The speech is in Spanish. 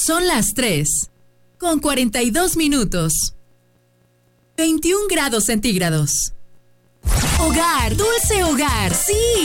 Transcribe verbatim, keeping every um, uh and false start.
Son las tres, con cuarenta y dos minutos. veintiún grados centígrados. Hogar, dulce hogar, sí.